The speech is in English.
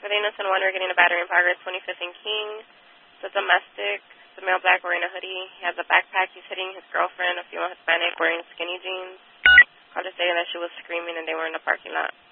Cardenas and Wonder getting a battery in progress, 25th and King. It's a domestic. It's a male black wearing a hoodie. He has a backpack. He's hitting his girlfriend, a female Hispanic, wearing skinny jeans. Called her saying that she was screaming and they were in the parking lot.